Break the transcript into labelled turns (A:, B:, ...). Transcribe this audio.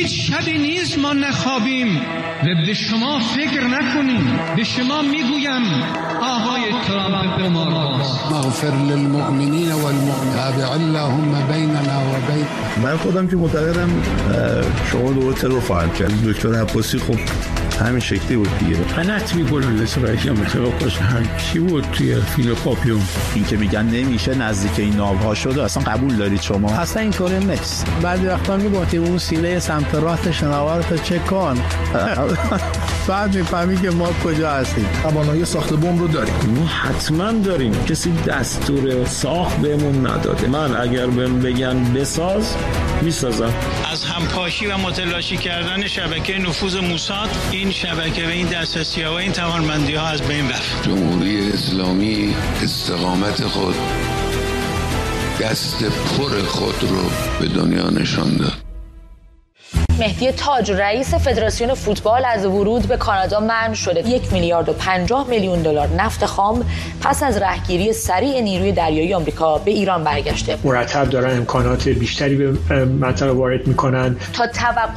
A: هیچ شبی نیست ما نخوابیم و به شما فکر نکنیم. به شما میگویم آقای ترامپ قمارباز،
B: مغفر للمؤمنین والمؤمنات اللهم بیننا و بین.
C: من خودم که معتقدم شما دوباره ترور خواهد کرد. دکتر عباسی خب همین شکلی بود دیگه.
D: غلط می‌کنن اسرائیل متوقعش هم چی بود توی فیلم پاپیون.
C: این که میگن نمیشه نزدیک این ناوها شده، اصلا قبول دارید شما؟
E: اصلا اینطوری نیست. بعضی وقتا میگفتی اون سینه سمت راست شنوار تو چک کن. بعد میفهمی که ما کجا هستیم.
F: توانایی ساخت بمب رو داریم.
D: ما حتما داریم. کسی دستور ساخت بهمون نداده. من اگر بهم بگن بساز میسازم.
G: از همپاشی و متلاشی کردن شبکه نفوذ موساد، این شبکه و این دسترسی‌ها و این توانمندی‌ها از بین رفت.
B: جمهوری اسلامی استقامت خود، دست پر خود رو به دنیا نشان داد.
H: مهدی تاج رئیس فدراسیون فوتبال از ورود به کانادا منع شده. 1 میلیارد و 50 میلیون دلار نفت خام پس از رهگیری سریع نیروی دریایی آمریکا به ایران برگشته.
I: مرتب دارن امکانات بیشتری به منطقه وارد میکنن
H: تا توقع